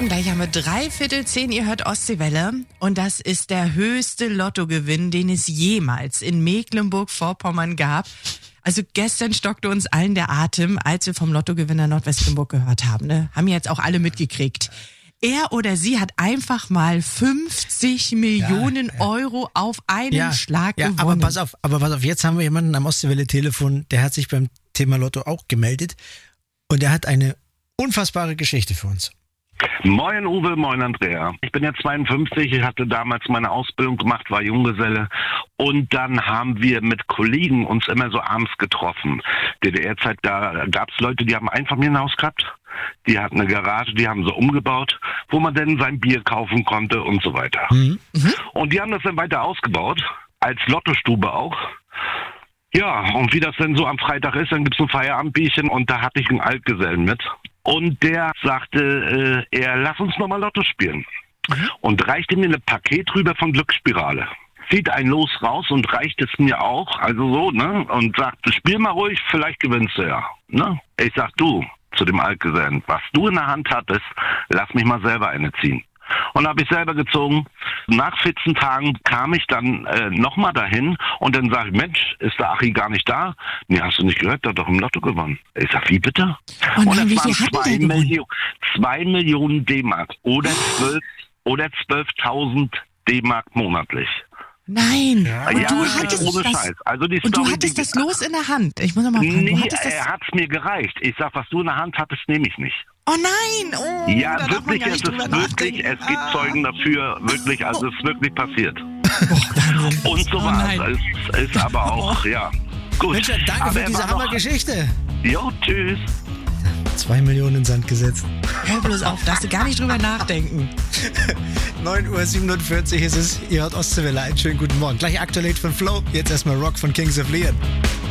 Gleich haben wir 9:45. Ihr hört Ostseewelle. Und das ist der höchste Lottogewinn, den es jemals in Mecklenburg-Vorpommern gab. Also gestern stockte uns allen der Atem, als wir vom Lottogewinner Nordwestlimburg gehört haben. Ne? Haben jetzt auch alle mitgekriegt. Er oder sie hat einfach mal 50 Millionen Euro auf einen Schlag gewonnen. Aber pass auf, jetzt haben wir jemanden am Ostseewelle-Telefon, der hat sich beim Thema Lotto auch gemeldet und der hat eine unfassbare Geschichte für uns. Moin Uwe, moin Andrea. Ich bin jetzt 52, ich hatte damals meine Ausbildung gemacht, war Junggeselle und dann haben wir mit Kollegen uns immer so abends getroffen. DDR-Zeit, da gab es Leute, die haben ein Einfamilienhaus gehabt, die hatten eine Garage, die haben so umgebaut, wo man dann sein Bier kaufen konnte und so weiter. Und die haben das dann weiter ausgebaut, als Lottostube auch. Ja, und wie das denn so am Freitag ist, dann gibt's ein Feierabendbierchen und da hatte ich einen Altgesellen mit. Und der sagte, lass uns nochmal Lotto spielen. Und reichte mir ein Paket rüber von Glücksspirale. Zieht ein Los raus und reicht es mir auch, also so, ne? Und sagt, spiel mal ruhig, vielleicht gewinnst du ja. Ne? Ich sag, du, zu dem Altgesellen, was du in der Hand hattest, lass mich mal selber eine ziehen. Und habe ich selber gezogen. Nach 14 Tagen kam ich dann nochmal dahin und dann sage ich, Mensch, ist der Achi gar nicht da? Nee, hast du nicht gehört, der hat doch im Lotto gewonnen. Ich sag, wie bitte? Oh nein, und das wie waren viel hat der gewonnen? 2 Millionen D-Mark oder 12.000 D-Mark monatlich. Nein, und Ja, du wirklich hattest ohne das, Scheiß. Also die und du Story, hattest die- das Los in der Hand. Ich muss noch mal fragen, du Nee, hattest das... er hat's mir gereicht. Ich sag, was du in der Hand hattest, nehme ich nicht. Oh nein! Oh, Ja, da darf man wirklich, gar es nicht ist drüber wirklich, nachdenken. es gibt Zeugen dafür, wirklich, also es ist wirklich passiert. Wahnsinn. Und so Oh war nein. es. Es ist aber auch, ja, gut. Mensch, danke Aber für er diese war noch- Hammergeschichte. Jo, tschüss. 2 Millionen in Sand gesetzt. Hör bloß auf, darfst du gar nicht drüber nachdenken. 9:47 Uhr ist es, ihr hört Ostseewelle, einen schönen guten Morgen. Gleich aktuell von Flow, jetzt erstmal Rock von Kings of Leon.